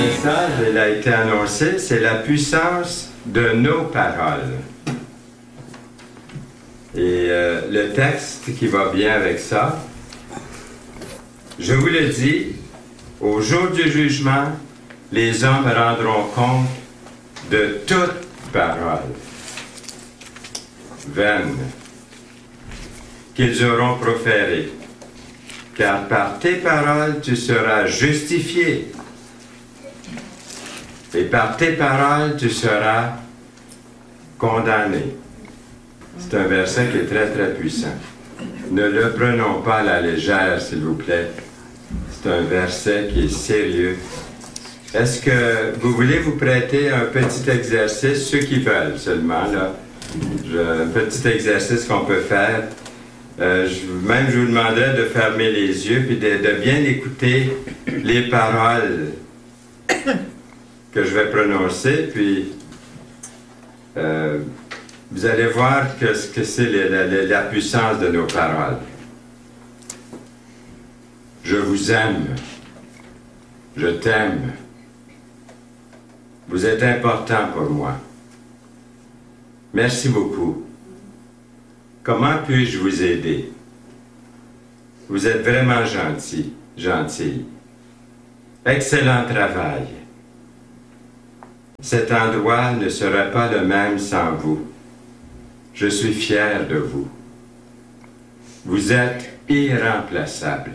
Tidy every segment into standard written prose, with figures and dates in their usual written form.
Le message, il a été annoncé, c'est la puissance de nos paroles. Et le texte qui va bien avec ça, je vous le dis, au jour du jugement, les hommes rendront compte de toute parole vaine qu'ils auront proférée, car par tes paroles tu seras justifié, et par tes paroles tu seras condamné. C'est un verset qui est très, très puissant. Ne le prenons pas à la légère, s'il vous plaît. C'est un verset qui est sérieux. Est-ce que vous voulez vous prêter un petit exercice, ceux qui veulent seulement, là, un petit exercice qu'on peut faire. Je vous demanderais de fermer les yeux puis de bien écouter les paroles que je vais prononcer, puis vous allez voir ce que c'est la puissance de nos paroles. Je vous aime. Je t'aime. Vous êtes important pour moi. Merci beaucoup. Comment puis-je vous aider? Vous êtes vraiment gentil, gentille. Excellent travail. Cet endroit ne serait pas le même sans vous. Je suis fier de vous. Vous êtes irremplaçable.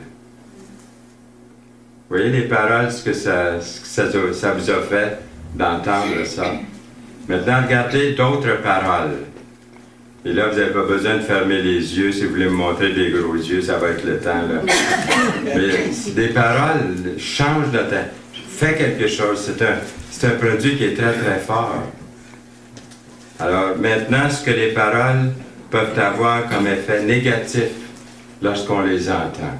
Vous voyez les paroles, ce que ça vous a fait d'entendre ça. Maintenant, regardez d'autres paroles. Et là, vous n'avez pas besoin de fermer les yeux. Si vous voulez me montrer des gros yeux, ça va être le temps, là. Mais des paroles changent de temps. Fais quelque chose. C'est un produit qui est très, très fort. Alors, maintenant, ce que les paroles peuvent avoir comme effet négatif lorsqu'on les entend.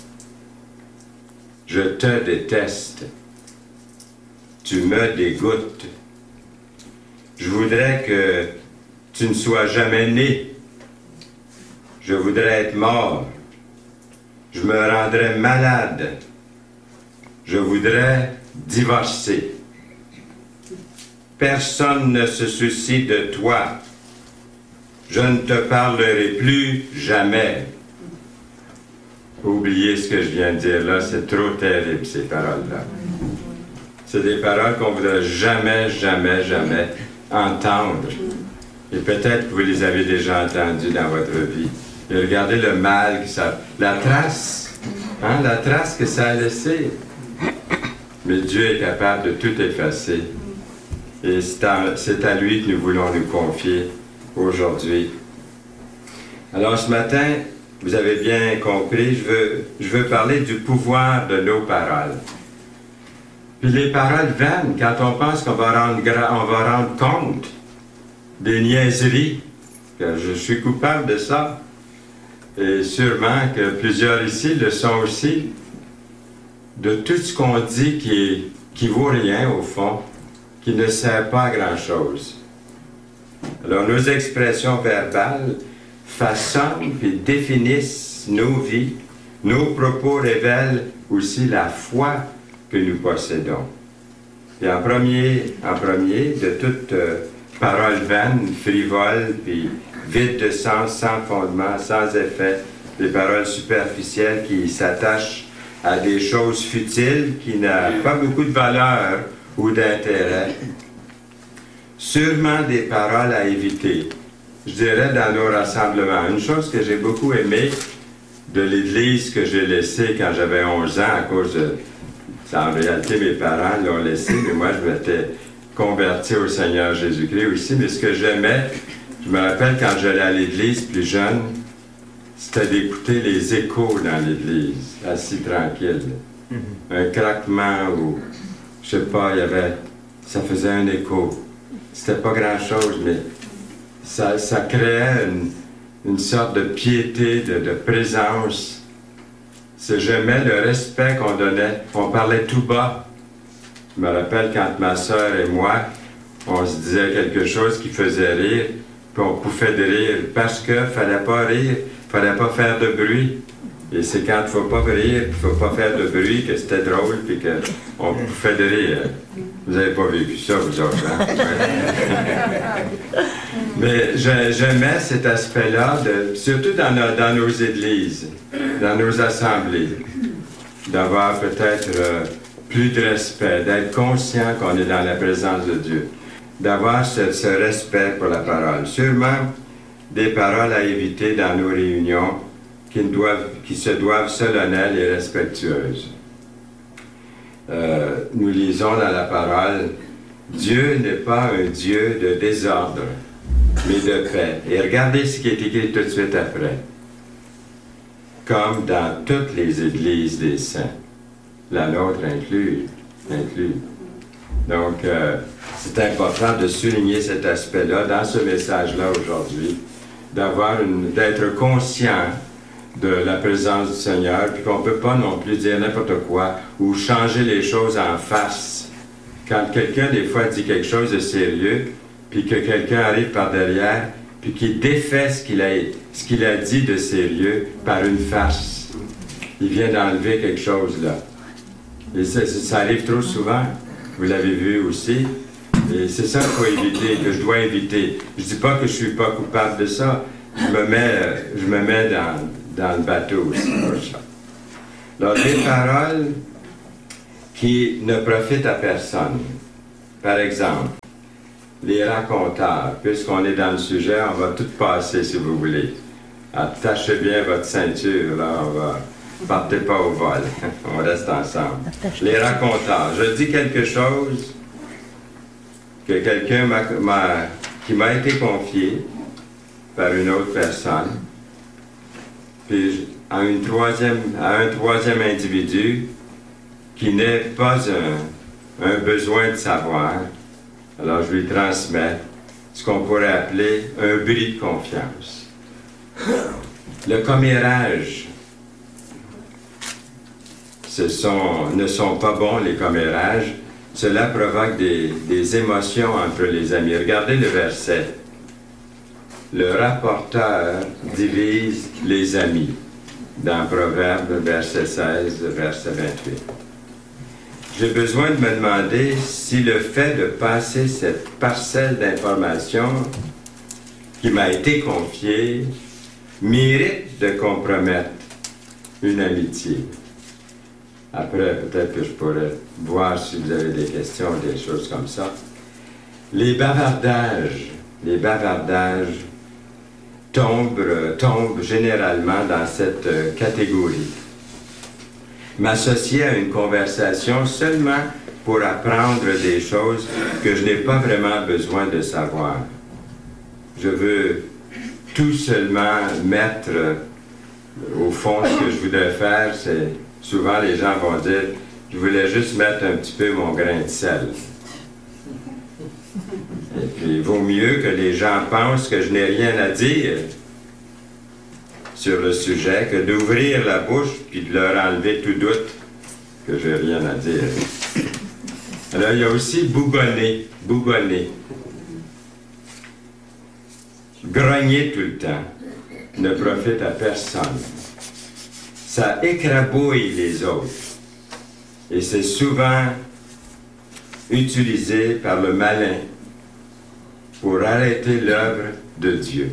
Je te déteste. Tu me dégoûtes. Je voudrais que tu ne sois jamais né. Je voudrais être mort. Je me rendrais malade. Je voudrais divorcer. Personne ne se soucie de toi. Je ne te parlerai plus jamais. Oubliez ce que je viens de dire là, c'est trop terrible ces paroles-là. C'est des paroles qu'on ne voudrait jamais, jamais, jamais entendre. Et peut-être que vous les avez déjà entendues dans votre vie. Et regardez le mal que ça... La trace, hein, la trace que ça a laissée. Mais Dieu est capable de tout effacer. Et c'est à lui que nous voulons nous confier aujourd'hui. Alors ce matin, vous avez bien compris, je veux parler du pouvoir de nos paroles. Puis les paroles vaines, quand on pense qu'on va rendre compte des niaiseries, que je suis coupable de ça, et sûrement que plusieurs ici le sont aussi, de tout ce qu'on dit qui vaut rien au fond, qui ne sert pas à grand-chose. Alors nos expressions verbales façonnent et définissent nos vies, nos propos révèlent aussi la foi que nous possédons. Et en premier de toute parole vaine, frivole, puis vide de sens, sans fondement, sans effet, des paroles superficielles qui s'attachent à des choses futiles, qui n'ont pas beaucoup de valeur ou d'intérêt. Sûrement des paroles à éviter. Je dirais dans nos rassemblements. Une chose que j'ai beaucoup aimée de l'Église que j'ai laissée quand j'avais 11 ans à cause de... En réalité, mes parents l'ont laissé, mais moi, je m'étais converti au Seigneur Jésus-Christ aussi. Mais ce que j'aimais, je me rappelle quand j'allais à l'Église plus jeune, c'était d'écouter les échos dans l'Église, assis tranquille. Un craquement ou, je sais pas, ça faisait un écho. C'était pas grand-chose, mais ça créait une sorte de piété, de présence. J'aimais le respect qu'on donnait. On parlait tout bas. Je me rappelle quand ma sœur et moi, on se disait quelque chose qui faisait rire, puis on pouffait de rire parce qu'il ne fallait pas rire, il ne fallait pas faire de bruit. Et c'est quand il ne faut pas rire, il ne faut pas faire de bruit, que c'était drôle, puis qu'on vous fait de rire. Vous n'avez pas vécu ça, vous autres, hein? Mais j'aimais cet aspect-là, surtout dans nos églises, dans nos assemblées, d'avoir peut-être plus de respect, d'être conscient qu'on est dans la présence de Dieu, d'avoir ce respect pour la parole. Sûrement des paroles à éviter dans nos réunions qui se doivent solennelles et respectueuses. Nous lisons dans la parole, Dieu n'est pas un Dieu de désordre, mais de paix. Et regardez ce qui est écrit tout de suite après. Comme dans toutes les églises des saints, la nôtre inclus. Donc, c'est important de souligner cet aspect-là dans ce message-là aujourd'hui, d'être conscient de la présence du Seigneur, puis qu'on ne peut pas non plus dire n'importe quoi ou changer les choses en face. Quand quelqu'un, des fois, dit quelque chose de sérieux, puis que quelqu'un arrive par derrière, puis qu'il défait ce qu'il a dit de sérieux par une farce. Il vient d'enlever quelque chose là. Et ça arrive trop souvent. Vous l'avez vu aussi. Et c'est ça qu'il faut éviter, que je dois éviter. Je ne dis pas que je ne suis pas coupable de ça. Je me mets dans le bateau aussi pour ça. Alors, des paroles qui ne profitent à personne. Par exemple, les raconteurs. Puisqu'on est dans le sujet, on va tout passer si vous voulez. Attachez bien votre ceinture, là, partez pas au vol. On reste ensemble. Les raconteurs. Je dis quelque chose que quelqu'un qui m'a été confié par une autre personne, puis à un troisième individu qui n'est pas un besoin de savoir. Alors je lui transmets ce qu'on pourrait appeler un bris de confiance. Le commérage. Ne sont pas bons, les commérages. Cela provoque des émotions entre les amis. Regardez le verset. Le rapporteur divise les amis. Dans Proverbe, verset 16, verset 28. J'ai besoin de me demander si le fait de passer cette parcelle d'information qui m'a été confiée mérite de compromettre une amitié. Après, peut-être que je pourrais voir si vous avez des questions, des choses comme ça. Les bavardages tombent généralement dans cette catégorie. M'associer à une conversation seulement pour apprendre des choses que je n'ai pas vraiment besoin de savoir. Je veux tout seulement mettre au fond ce que je voudrais faire, c'est souvent les gens vont dire je voulais juste mettre un petit peu mon grain de sel. Et puis il vaut mieux que les gens pensent que je n'ai rien à dire sur le sujet que d'ouvrir la bouche puis de leur enlever tout doute que j'ai rien à dire. Alors il y a aussi bougonner. Grogner tout le temps ne profite à personne. Ça écrabouille les autres. Et c'est souvent utilisé par le malin pour arrêter l'œuvre de Dieu.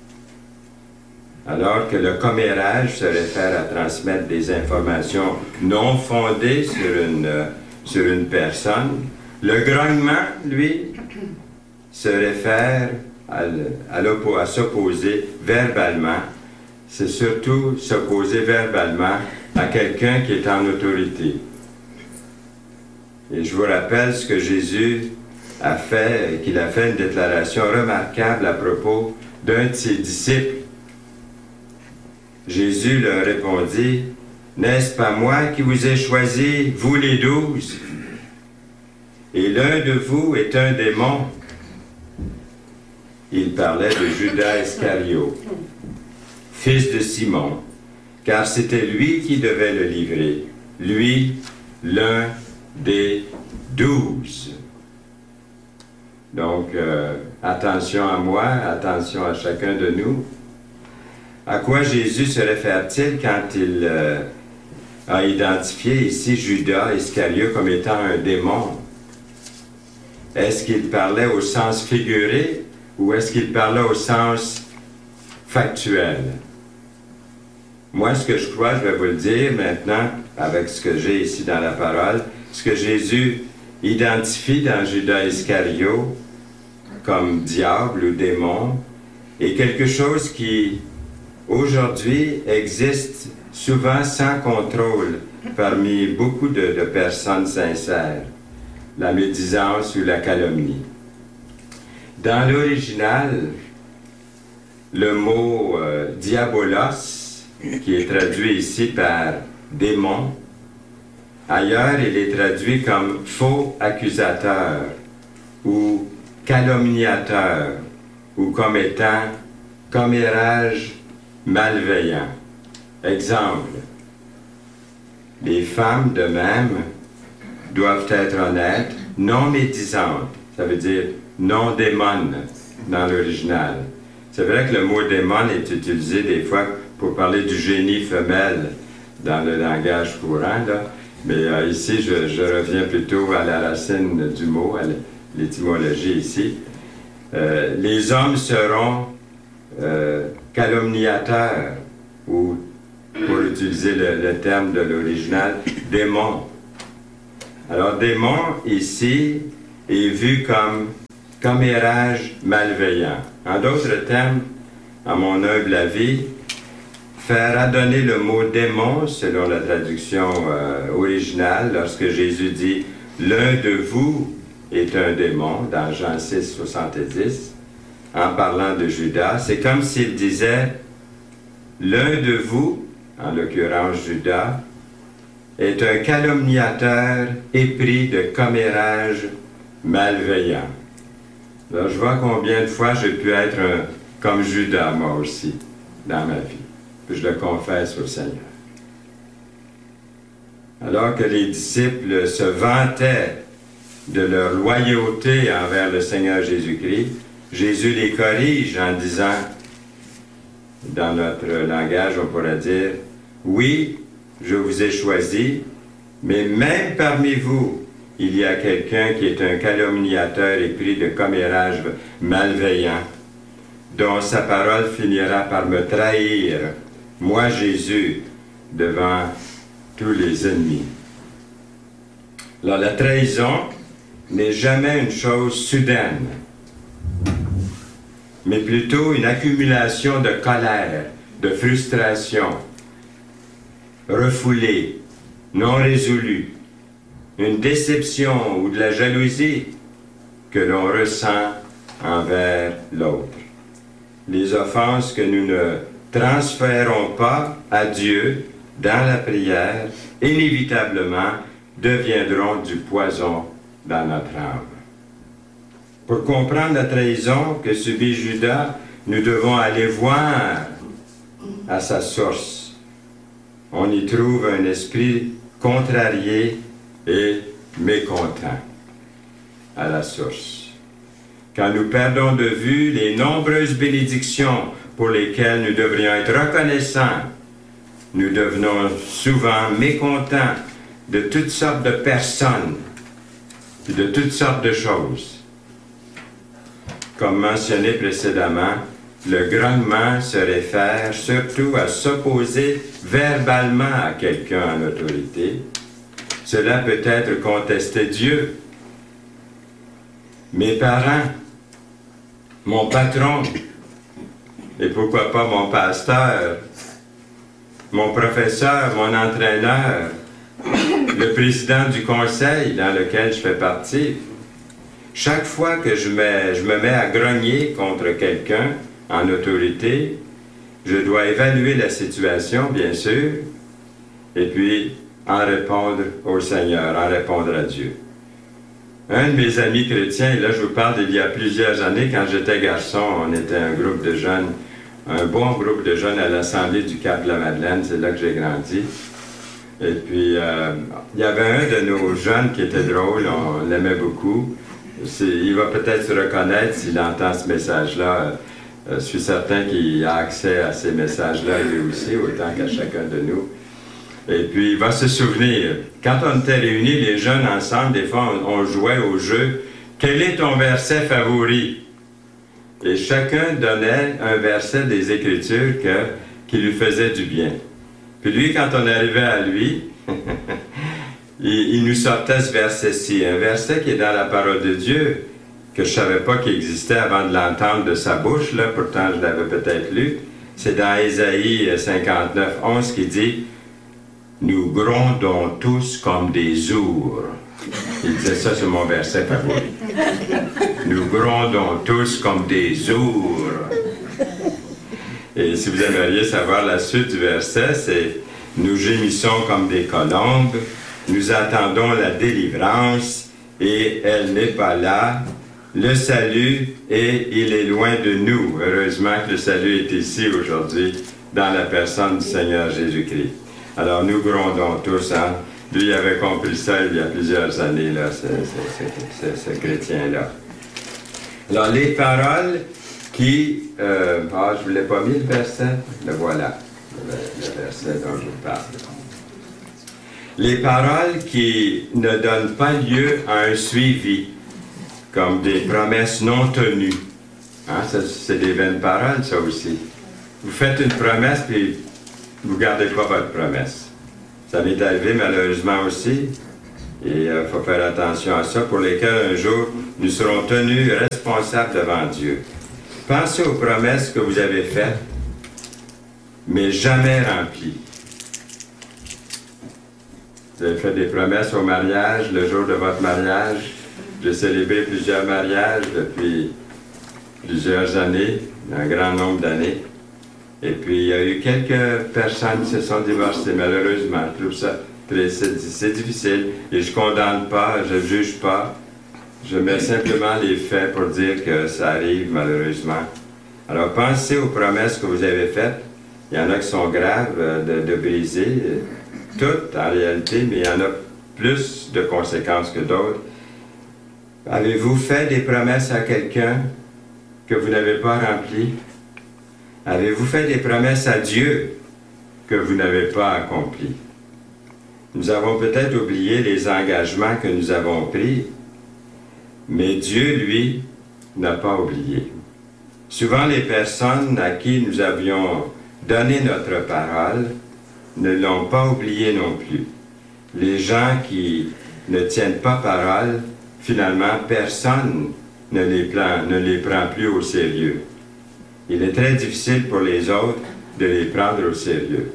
Alors que le commérage se réfère à transmettre des informations non fondées sur une personne, le grognement, lui, se réfère à s'opposer verbalement. C'est surtout s'opposer verbalement à quelqu'un qui est en autorité. Et je vous rappelle ce que Jésus a fait, qu'il a fait une déclaration remarquable à propos d'un de ses disciples. Jésus leur répondit, « N'est-ce pas moi qui vous ai choisi, vous les 12? Et l'un de vous est un démon. » Il parlait de Judas Iscariote, fils de Simon, car c'était lui qui devait le livrer, lui, l'un des 12. Donc, attention à moi, attention à chacun de nous. À quoi Jésus se réfère-t-il quand il a identifié ici Judas Iscariot comme étant un démon? Est-ce qu'il parlait au sens figuré ou est-ce qu'il parlait au sens factuel? Moi, ce que je crois, je vais vous le dire maintenant, avec ce que j'ai ici dans la parole, ce que Jésus identifie dans Judas Iscariot comme diable ou démon est quelque chose qui, aujourd'hui, existe souvent sans contrôle parmi beaucoup de personnes sincères, la médisance ou la calomnie. Dans l'original, le mot diabolos, qui est traduit ici par démon, ailleurs il est traduit comme faux accusateur ou calomniateur ou comme étant commérage malveillant. Exemple, les femmes de même doivent être honnêtes, non médisantes, ça veut dire non démones dans l'original. C'est vrai que le mot démon est utilisé des fois pour parler du génie femelle dans le langage courant, là. Mais ici, je reviens plutôt à la racine du mot, à l'étymologie ici. Les hommes seront calomniateurs, ou, pour utiliser le terme de l'original, démons. Alors, démon, ici, est vu comme commérage malveillant. En d'autres termes, à mon humble avis, faire adonner le mot démon, selon la traduction originale, lorsque Jésus dit « l'un de vous est un démon » dans Jean 6, 70, en parlant de Judas, c'est comme s'il disait « l'un de vous », en l'occurrence Judas, est un calomniateur épris de commérage malveillant. Alors, je vois combien de fois j'ai pu être comme Judas, moi aussi, dans ma vie. Puis je le confesse au Seigneur. Alors que les disciples se vantaient de leur loyauté envers le Seigneur Jésus-Christ, Jésus les corrige en disant, dans notre langage, on pourrait dire, « Oui, je vous ai choisi, mais même parmi vous, il y a quelqu'un qui est un calomniateur épris de commérage malveillant, dont sa parole finira par me trahir, moi Jésus, devant tous les ennemis. » Alors la trahison n'est jamais une chose soudaine, mais plutôt une accumulation de colère, de frustration, refoulée, non résolue, une déception ou de la jalousie que l'on ressent envers l'autre. Les offenses que nous ne transférons pas à Dieu dans la prière, inévitablement deviendront du poison dans notre âme. Pour comprendre la trahison que subit Judas, nous devons aller voir à sa source. On y trouve un esprit contrarié et mécontent à la source. Quand nous perdons de vue les nombreuses bénédictions pour lesquelles nous devrions être reconnaissants, nous devenons souvent mécontents de toutes sortes de personnes et de toutes sortes de choses. Comme mentionné précédemment, le grognement se réfère surtout à s'opposer verbalement à quelqu'un en autorité. Cela peut être contester Dieu, mes parents, mon patron, et pourquoi pas mon pasteur, mon professeur, mon entraîneur, le président du conseil dans lequel je fais partie. Chaque fois que je me mets à grogner contre quelqu'un en autorité, je dois évaluer la situation, bien sûr, et puis en répondre au Seigneur, en répondre à Dieu. Un de mes amis chrétiens, et là je vous parle d'il y a plusieurs années, quand j'étais garçon, on était un groupe de jeunes, un bon groupe de jeunes à l'Assemblée du Cap-de-la-Madeleine, c'est là que j'ai grandi. Et puis, il y avait un de nos jeunes qui était drôle, on l'aimait beaucoup. Il va peut-être se reconnaître s'il entend ce message-là. Je suis certain qu'il a accès à ces messages-là lui aussi, autant qu'à chacun de nous. Et puis, il va se souvenir, quand on était réunis, les jeunes ensemble, des fois, on jouait au jeu. Quel est ton verset favori? Et chacun donnait un verset des Écritures qui lui faisait du bien. Puis lui, quand on arrivait à lui, il nous sortait ce verset-ci, un verset qui est dans la parole de Dieu, que je ne savais pas qu'il existait avant de l'entendre de sa bouche, là, pourtant je l'avais peut-être lu. C'est dans Ésaïe 59, 11 qui dit « Nous grondons tous comme des ours ». Il disait ça sur mon verset favori. « Nous grondons tous comme des ours ». Et si vous aimeriez savoir la suite du verset, c'est « Nous gémissons comme des colombes, nous attendons la délivrance, et elle n'est pas là. Le salut, et il est loin de nous. » Heureusement que le salut est ici aujourd'hui, dans la personne du Seigneur Jésus-Christ. Alors nous grondons tous, hein? Lui avait compris ça il y a plusieurs années, là, ce chrétien-là. Alors les paroles qui... je ne vous l'ai pas mis le verset, le voilà, le verset dont je vous parle. Les paroles qui ne donnent pas lieu à un suivi, comme des promesses non tenues. Hein, c'est des vaines paroles, ça aussi. Vous faites une promesse, puis vous ne gardez pas votre promesse. Ça m'est arrivé malheureusement aussi, et il faut faire attention à ça, pour lesquels un jour nous serons tenus responsables devant Dieu. Pensez aux promesses que vous avez faites, mais jamais remplies. Vous avez fait des promesses au mariage, le jour de votre mariage. J'ai célébré plusieurs mariages depuis plusieurs années, un grand nombre d'années. Et puis, il y a eu quelques personnes qui se sont divorcées, malheureusement. Je trouve ça c'est difficile. Et je ne condamne pas, je ne juge pas. Je mets simplement les faits pour dire que ça arrive, malheureusement. Alors, pensez aux promesses que vous avez faites. Il y en a qui sont graves de briser. Toutes, en réalité, mais il y en a plus de conséquences que d'autres. Avez-vous fait des promesses à quelqu'un que vous n'avez pas remplies? Avez-vous fait des promesses à Dieu que vous n'avez pas accomplies? Nous avons peut-être oublié les engagements que nous avons pris, mais Dieu, lui, n'a pas oublié. Souvent, les personnes à qui nous avions donné notre parole ne l'ont pas oublié non plus. Les gens qui ne tiennent pas parole, finalement, personne ne les prend plus au sérieux. Il est très difficile pour les autres de les prendre au sérieux.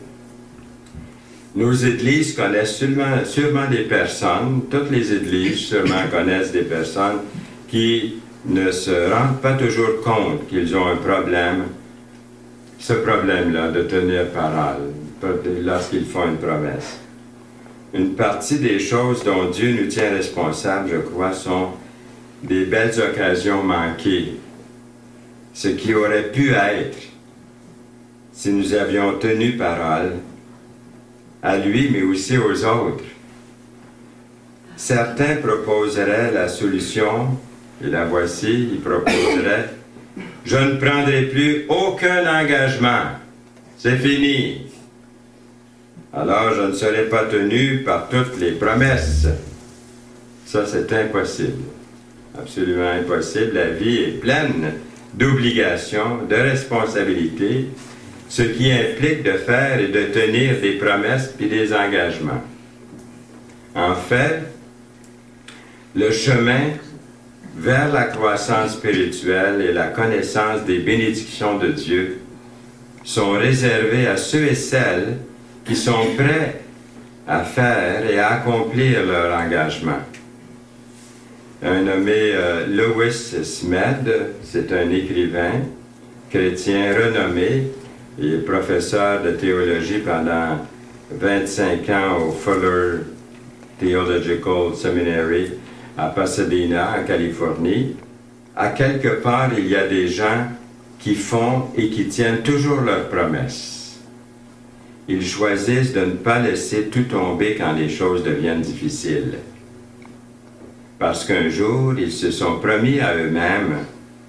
Nos églises connaissent sûrement des personnes, toutes les églises sûrement connaissent des personnes qui ne se rendent pas toujours compte qu'ils ont un problème, ce problème-là de tenir parole, lorsqu'ils font une promesse. Une partie des choses dont Dieu nous tient responsables, je crois, sont des belles occasions manquées. Ce qui aurait pu être si nous avions tenu parole à lui, mais aussi aux autres. Certains proposeraient la solution, et la voici, ils proposeraient « Je ne prendrai plus aucun engagement, c'est fini. » Alors je ne serai pas tenu par toutes les promesses. Ça, c'est impossible. Absolument impossible. La vie est pleine d'obligations, de responsabilités, ce qui implique de faire et de tenir des promesses puis des engagements. En fait, le chemin vers la croissance spirituelle et la connaissance des bénédictions de Dieu sont réservés à ceux et celles qui sont prêts à faire et à accomplir leur engagement. Un nommé Lewis Smead, c'est un écrivain chrétien renommé. Il est professeur de théologie pendant 25 ans au Fuller Theological Seminary à Pasadena, en Californie. À quelque part, il y a des gens qui font et qui tiennent toujours leurs promesses. Ils choisissent de ne pas laisser tout tomber quand les choses deviennent difficiles. Parce qu'un jour, ils se sont promis à eux-mêmes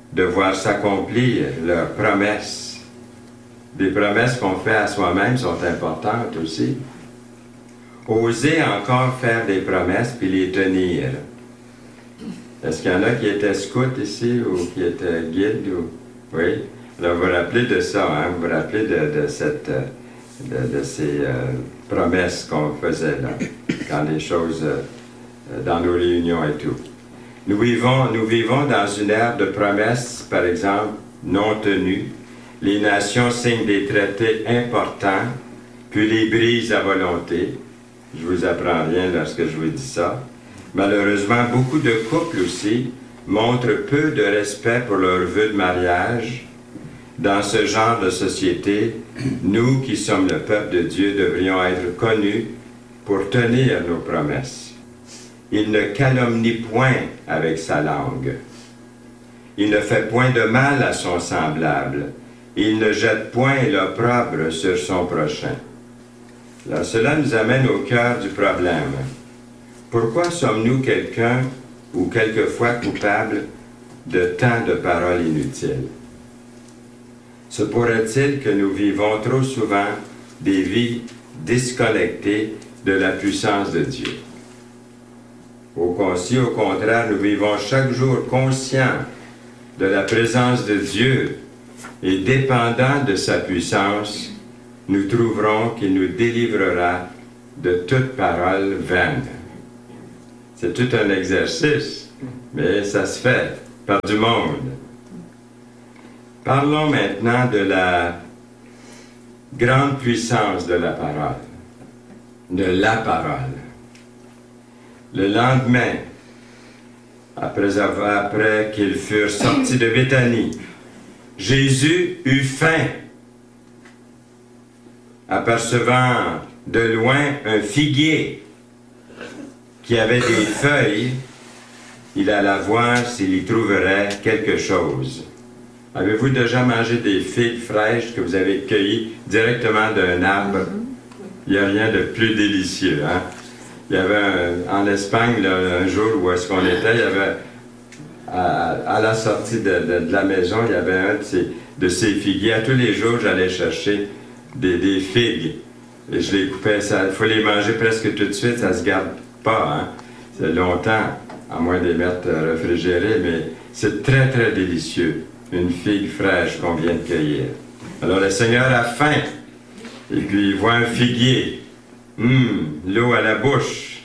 de voir s'accomplir leurs promesses. Des promesses qu'on fait à soi-même sont importantes aussi. Oser encore faire des promesses puis les tenir. Est-ce qu'il y en a qui étaient scouts ici ou qui étaient guides? Oui? Alors vous vous rappelez de ça, hein? Vous vous rappelez de ces promesses qu'on faisait là, quand les choses, dans nos réunions et tout. Nous vivons dans une ère de promesses, par exemple, non tenues. Les nations signent des traités importants, puis les brisent à volonté. Je vous apprends rien lorsque je vous dis ça. Malheureusement, beaucoup de couples aussi montrent peu de respect pour leur vœu de mariage. Dans ce genre de société, nous qui sommes le peuple de Dieu devrions être connus pour tenir nos promesses. Il ne calomnie point avec sa langue. Il ne fait point de mal à son semblable. Il ne jette point l'opprobre sur son prochain. Alors, cela nous amène au cœur du problème. Pourquoi sommes-nous quelqu'un ou quelquefois coupables de tant de paroles inutiles? Se pourrait-il que nous vivons trop souvent des vies disconnectées de la puissance de Dieu? Au contraire, nous vivons chaque jour conscients de la présence de Dieu et dépendants de sa puissance, nous trouverons qu'il nous délivrera de toute parole vaine. C'est tout un exercice, mais ça se fait par du monde. Parlons maintenant de la grande puissance de la parole, de la parole. Le lendemain, après qu'ils furent sortis de Béthanie, Jésus eut faim. Apercevant de loin un figuier qui avait des feuilles, il alla voir s'il y trouverait quelque chose. Avez-vous déjà mangé des figues fraîches que vous avez cueillies directement d'un arbre? Il n'y a rien de plus délicieux, hein? Il y avait en Espagne, là, un jour où est-ce qu'on était, il y avait, à la sortie de la maison, il y avait un de ces figuiers. À tous les jours, j'allais chercher des figues. Et je les coupais. Il faut les manger presque tout de suite, ça ne se garde pas, hein? C'est longtemps, à moins de les mettre réfrigérés, mais c'est très, très délicieux. Une figue fraîche qu'on vient de cueillir. Alors le Seigneur a faim, et puis il voit un figuier. L'eau à la bouche.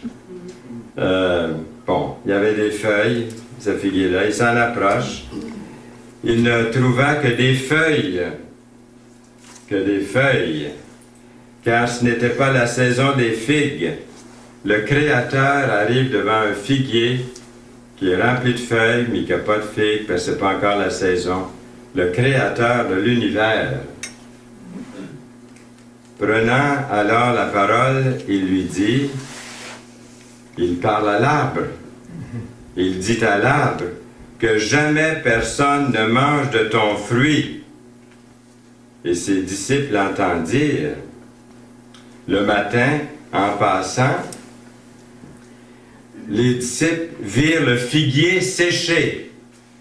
Bon, il y avait des feuilles, ce figuier-là, il s'en approche. Il ne trouva que des feuilles, car ce n'était pas la saison des figues. Le Créateur arrive devant un figuier qui est rempli de feuilles, mais qui n'a pas de figues, parce que ce n'est pas encore la saison. Le Créateur de l'univers. Prenant alors la parole, il lui dit, il parle à l'arbre, il dit à l'arbre, que jamais personne ne mange de ton fruit. Et ses disciples l'entendirent. Le matin, en passant, les disciples virent le figuier séché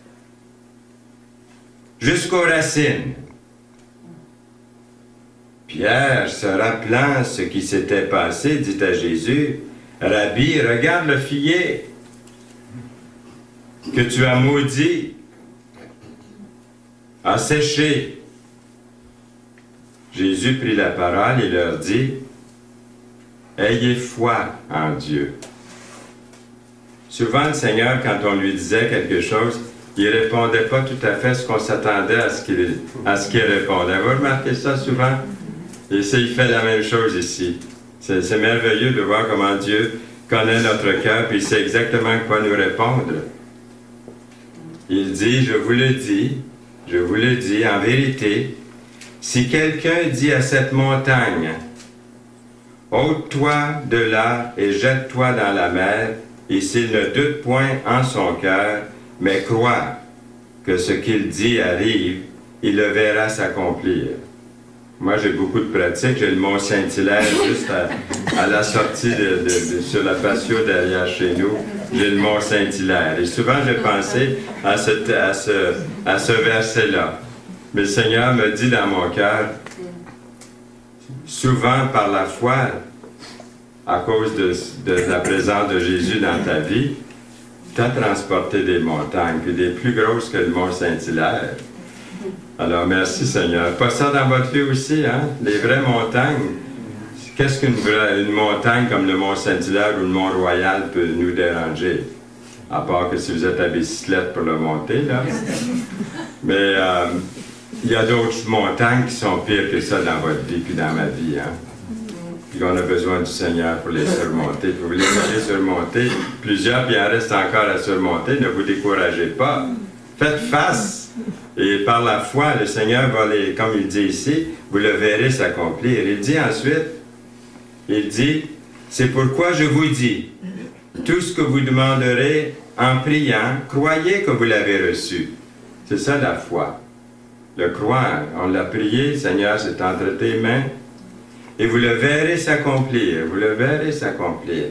jusqu'aux racines. Pierre, se rappelant ce qui s'était passé, dit à Jésus, « Rabbi, regarde le figuier que tu as maudit, a séché. » Jésus prit la parole et leur dit, « Ayez foi en Dieu. » Souvent, le Seigneur, quand on lui disait quelque chose, il ne répondait pas tout à fait ce qu'on s'attendait à ce qu'il répondait. Vous remarquez ça souvent? Et il fait la même chose ici. C'est merveilleux de voir comment Dieu connaît notre cœur, puis il sait exactement quoi nous répondre. Il dit, je vous le dis, en vérité, si quelqu'un dit à cette montagne, ôte-toi de là et jette-toi dans la mer, et s'il ne doute point en son cœur, mais croit que ce qu'il dit arrive, il le verra s'accomplir. Moi, j'ai beaucoup de pratique. J'ai le Mont Saint-Hilaire juste à la sortie sur la patio derrière chez nous. le mont Saint-Hilaire. Et souvent, j'ai pensé à ce verset-là. Mais le Seigneur me dit dans mon cœur, souvent par la foi, à cause de la présence de Jésus dans ta vie, tu as transporté des montagnes, puis des plus grosses que le mont Saint-Hilaire. Alors, merci Seigneur. Pas ça dans votre vie aussi, hein? Les vraies montagnes. Qu'est-ce qu'une montagne comme le mont Saint-Hilaire ou le mont Royal peut nous déranger? À part que si vous êtes à bicyclette pour le monter, là. Mais il y a d'autres montagnes qui sont pires que ça dans votre vie puis dans ma vie, hein? Puis on a besoin du Seigneur pour les surmonter. Puis vous les avez surmonter plusieurs, puis il en reste encore à surmonter. Ne vous découragez pas. Faites face. Et par la foi, le Seigneur va les, comme il dit ici, vous le verrez s'accomplir. Il dit ensuite, il dit, c'est pourquoi je vous dis, tout ce que vous demanderez en priant, croyez que vous l'avez reçu. C'est ça la foi. Le croire. On l'a prié, Seigneur, c'est entre tes mains. Et vous le verrez s'accomplir. Vous le verrez s'accomplir.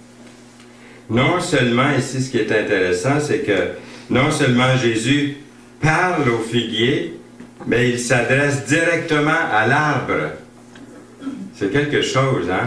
Non seulement, ici, ce qui est intéressant, c'est que non seulement Jésus parle au figuier, mais il s'adresse directement à l'arbre. C'est quelque chose, hein?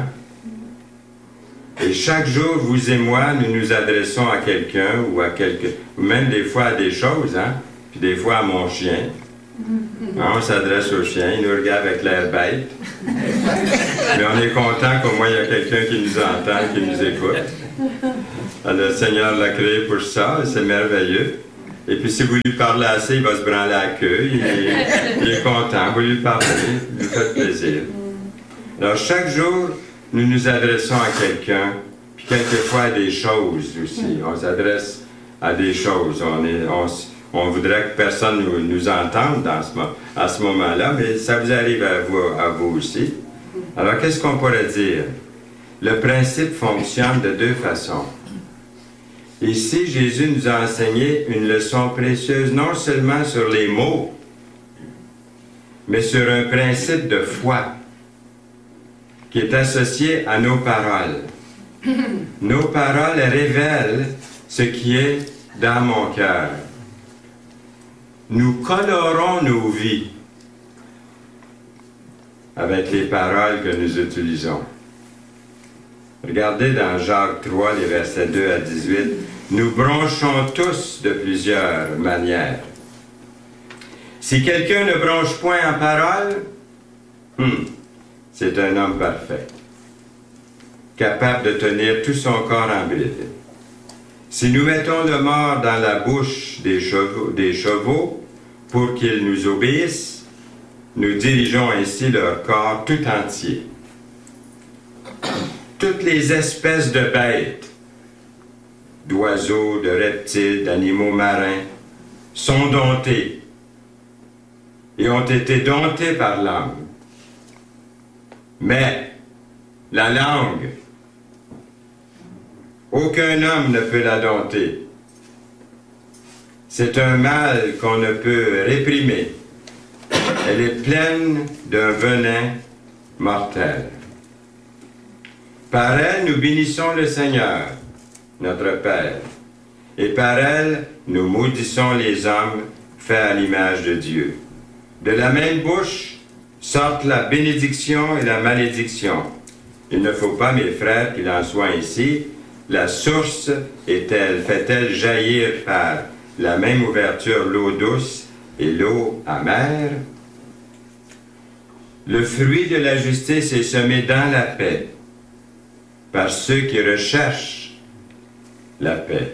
Et chaque jour, vous et moi, nous nous adressons à quelqu'un ou même des fois à des choses, hein? Puis des fois à mon chien. Hein, on s'adresse au chien, il nous regarde avec l'air bête. Mais on est content qu'au moins il y a quelqu'un qui nous entend, qui nous écoute. Alors, le Seigneur l'a créé pour ça, c'est merveilleux. Et puis si vous lui parlez assez, il va se branler à la queue, il est content, vous lui parlez, vous lui faites plaisir. Alors chaque jour, nous nous adressons à quelqu'un, puis quelquefois à des choses aussi. On s'adresse à des choses. On voudrait que personne nous entende à ce moment-là, mais ça vous arrive à vous aussi. Alors qu'est-ce qu'on pourrait dire? Le principe fonctionne de deux façons. Ici, Jésus nous a enseigné une leçon précieuse, non seulement sur les mots, mais sur un principe de foi qui est associé à nos paroles. Nos paroles révèlent ce qui est dans mon cœur. Nous colorons nos vies avec les paroles que nous utilisons. Regardez dans Jacques 3, les versets 2 à 18. Nous bronchons tous de plusieurs manières. Si quelqu'un ne bronche point en parole, c'est un homme parfait, capable de tenir tout son corps en bride. Si nous mettons le mort dans la bouche des chevaux pour qu'ils nous obéissent, nous dirigeons ainsi leur corps tout entier. Toutes les espèces de bêtes, d'oiseaux, de reptiles, d'animaux marins, sont domptées et ont été domptées par l'homme. Mais la langue, aucun homme ne peut la dompter. C'est un mal qu'on ne peut réprimer. Elle est pleine d'un venin mortel. Par elle, nous bénissons le Seigneur, notre Père, et par elle, nous maudissons les hommes faits à l'image de Dieu. De la même bouche sortent la bénédiction et la malédiction. Il ne faut pas, mes frères, qu'il en soit ainsi. La source fait-elle jaillir par la même ouverture l'eau douce et l'eau amère? Le fruit de la justice est semé dans la paix, par ceux qui recherchent la paix.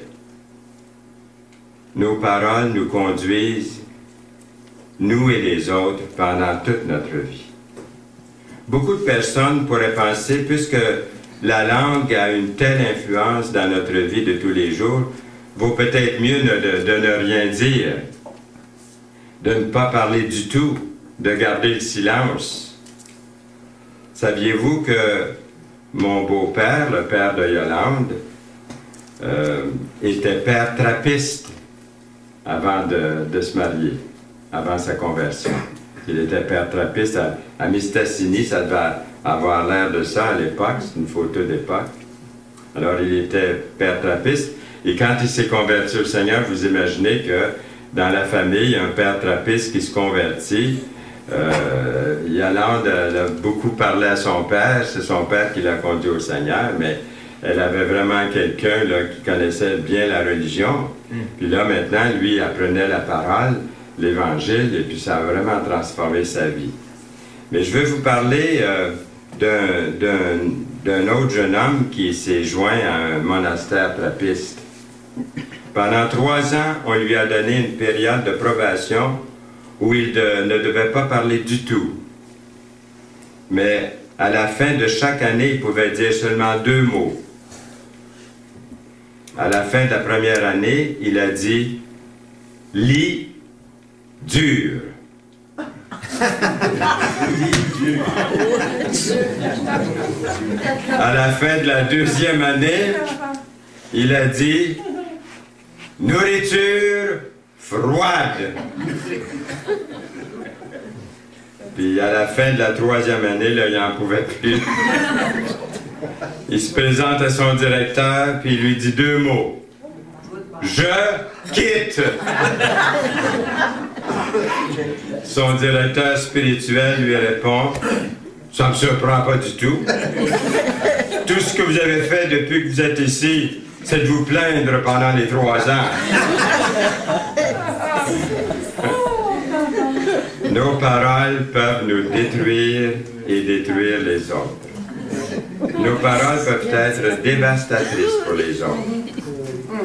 Nos paroles nous conduisent, nous et les autres, pendant toute notre vie. Beaucoup de personnes pourraient penser, puisque la langue a une telle influence dans notre vie de tous les jours, vaut peut-être mieux de ne rien dire, de ne pas parler du tout, de garder le silence. Saviez-vous que mon beau-père, le père de Yolande, était père trappiste avant de se marier, avant sa conversion. Il était père trappiste à Mistassini, ça devait avoir l'air de ça à l'époque, c'est une photo d'époque. Alors il était père trappiste, Et quand il s'est converti au Seigneur, vous imaginez que dans la famille, il y a un père trappiste qui se convertit. Yolande a beaucoup parlé à son père, c'est son père qui l'a conduit au Seigneur, mais elle avait vraiment quelqu'un qui connaissait bien la religion. Puis là, maintenant, lui, il apprenait la parole, l'Évangile, et puis ça a vraiment transformé sa vie. Mais je veux vous parler d'un autre jeune homme qui s'est joint à un monastère trappiste. Pendant 3 ans, on lui a donné une période de probation où il ne devait pas parler du tout. Mais à la fin de chaque année, il pouvait dire seulement 2 mots. À la fin de la première année, il a dit « lit dur ». À la fin de la 2e année, il a dit « nourriture froide ». Puis à la fin de la 3e année, là, il n'en pouvait plus. Il se présente à son directeur, puis il lui dit 2 mots. « Je quitte ». Son directeur spirituel lui répond « Ça ne me surprend pas du tout. Tout ce que vous avez fait depuis que vous êtes ici, c'est de vous plaindre pendant les 3 ans. » Nos paroles peuvent nous détruire et détruire les autres. Nos paroles peuvent être dévastatrices pour les autres.